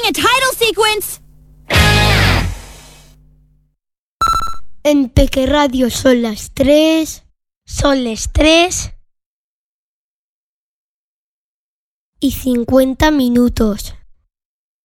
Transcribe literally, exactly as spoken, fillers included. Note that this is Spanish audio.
a title sequence. En Peque Radio son las tres. Son las tres. Y cincuenta minutos.